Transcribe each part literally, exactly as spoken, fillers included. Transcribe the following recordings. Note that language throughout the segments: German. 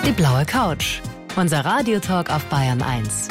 Die blaue Couch. Unser Radiotalk auf Bayern eins.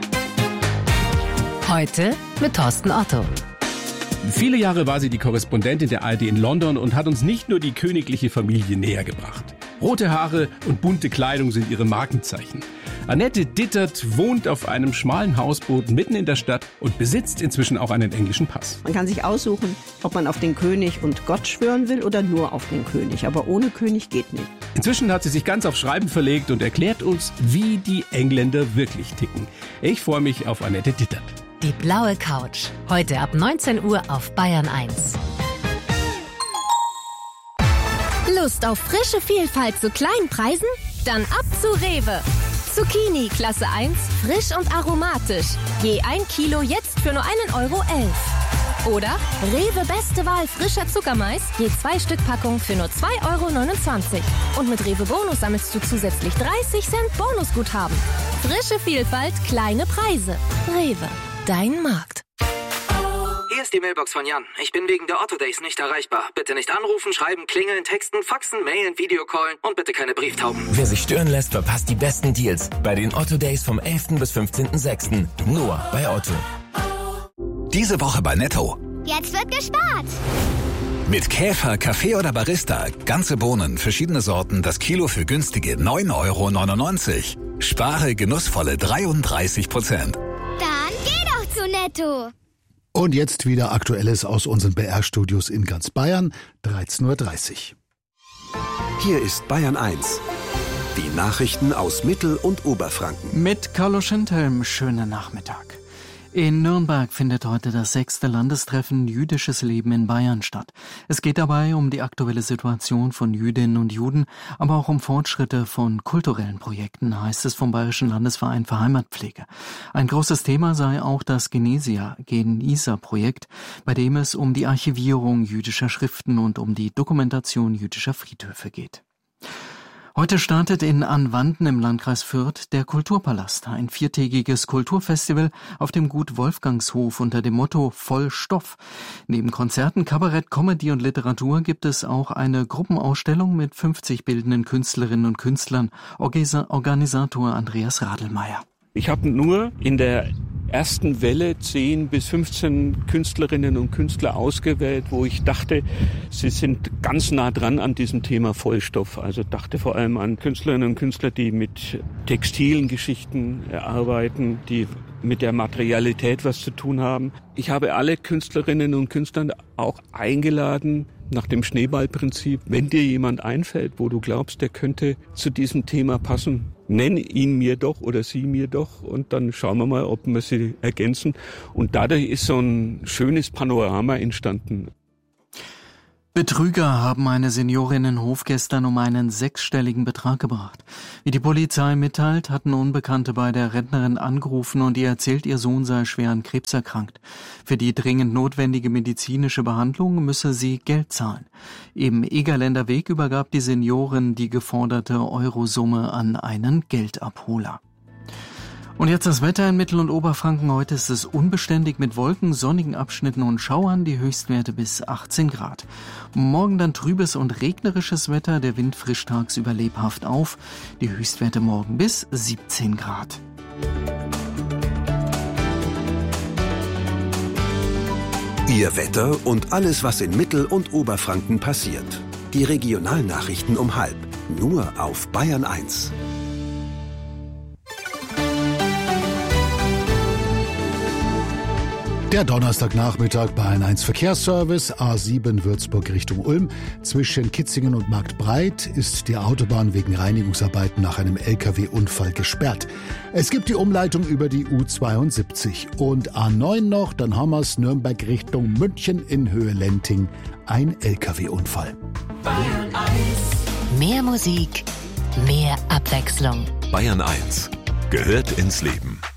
Heute mit Thorsten Otto. Viele Jahre war sie die Korrespondentin der A R D in London und hat uns nicht nur die königliche Familie näher gebracht. Rote Haare und bunte Kleidung sind ihre Markenzeichen. Annette Dittert wohnt auf einem schmalen Hausboot mitten in der Stadt und besitzt inzwischen auch einen englischen Pass. Man kann sich aussuchen, ob man auf den König und Gott schwören will oder nur auf den König. Aber ohne König geht nicht. Inzwischen hat sie sich ganz auf Schreiben verlegt und erklärt uns, wie die Engländer wirklich ticken. Ich freue mich auf Annette Dittert. Die blaue Couch. Heute ab neunzehn Uhr auf Bayern eins. Lust auf frische Vielfalt zu kleinen Preisen? Dann ab zu Rewe. Zucchini Klasse eins, frisch und aromatisch. Je ein Kilo jetzt für nur einen Euro elf. Oder Rewe beste Wahl frischer Zuckermais, je zwei Stück Packung für nur zwei Euro neunundzwanzig. Und mit Rewe Bonus sammelst du zusätzlich dreißig Cent Bonusguthaben. Frische Vielfalt, kleine Preise. Rewe, dein Markt. Hier ist die Mailbox von Jan. Ich bin wegen der Otto Days nicht erreichbar. Bitte nicht anrufen, schreiben, klingeln, texten, faxen, mailen, Videocallen und bitte keine Brieftauben. Wer sich stören lässt, verpasst die besten Deals bei den Otto Days vom elften bis fünfzehnten sechsten Nur bei Otto. Diese Woche bei Netto. Jetzt wird gespart. Mit Käfer, Kaffee oder Barista. Ganze Bohnen, verschiedene Sorten, das Kilo für günstige neun Euro neunundneunzig. Spare genussvolle dreiunddreißig Prozent. Dann geh doch zu Netto. Und jetzt wieder Aktuelles aus unseren B R-Studios in ganz Bayern, dreizehn Uhr dreißig. Hier ist Bayern eins. Die Nachrichten aus Mittel- und Oberfranken. Mit Carlo Schindhelm, schönen Nachmittag. In Nürnberg findet heute das sechste Landestreffen Jüdisches Leben in Bayern statt. Es geht dabei um die aktuelle Situation von Jüdinnen und Juden, aber auch um Fortschritte von kulturellen Projekten, heißt es vom Bayerischen Landesverein für Heimatpflege. Ein großes Thema sei auch das Genesia, Genisa-Projekt, bei dem es um die Archivierung jüdischer Schriften und um die Dokumentation jüdischer Friedhöfe geht. Heute startet in Anwanden im Landkreis Fürth der Kulturpalast, ein viertägiges Kulturfestival auf dem Gut Wolfgangshof unter dem Motto Voll Stoff. Neben Konzerten, Kabarett, Comedy und Literatur gibt es auch eine Gruppenausstellung mit fünfzig bildenden Künstlerinnen und Künstlern, Organisator Andreas Radelmeier. Ich habe nur in der ersten Welle zehn bis fünfzehn Künstlerinnen und Künstler ausgewählt, wo ich dachte, sie sind ganz nah dran an diesem Thema Vollstoff. Also dachte vor allem an Künstlerinnen und Künstler, die mit textilen Geschichten arbeiten, die mit der Materialität was zu tun haben. Ich habe alle Künstlerinnen und Künstler auch eingeladen, nach dem Schneeballprinzip, wenn dir jemand einfällt, wo du glaubst, der könnte zu diesem Thema passen, nenn ihn mir doch oder sie mir doch und dann schauen wir mal, ob wir sie ergänzen. Und dadurch ist so ein schönes Panorama entstanden. Betrüger haben eine Seniorin in Hof gestern um einen sechsstelligen Betrag gebracht. Wie die Polizei mitteilt, hatten Unbekannte bei der Rentnerin angerufen und ihr erzählt, ihr Sohn sei schwer an Krebs erkrankt. Für die dringend notwendige medizinische Behandlung müsse sie Geld zahlen. Im Egerländer Weg übergab die Seniorin die geforderte Eurosumme an einen Geldabholer. Und jetzt das Wetter in Mittel- und Oberfranken. Heute ist es unbeständig mit Wolken, sonnigen Abschnitten und Schauern, die Höchstwerte bis achtzehn Grad. Morgen dann trübes und regnerisches Wetter, der Wind frischt tagsüber lebhaft auf, die Höchstwerte morgen bis siebzehn Grad. Ihr Wetter und alles, was in Mittel- und Oberfranken passiert. Die Regionalnachrichten um halb, nur auf Bayern eins. Der Donnerstagnachmittag bei Bayern eins Verkehrsservice, A sieben Würzburg Richtung Ulm. Zwischen Kitzingen und Marktbreit ist die Autobahn wegen Reinigungsarbeiten nach einem L K W-Unfall gesperrt. Es gibt die Umleitung über die U zweiundsiebzig. Und A neun noch, dann haben wir es Nürnberg Richtung München in Höhe Lenting. Ein L K W-Unfall. Bayern eins. Mehr Musik, mehr Abwechslung. Bayern eins gehört ins Leben.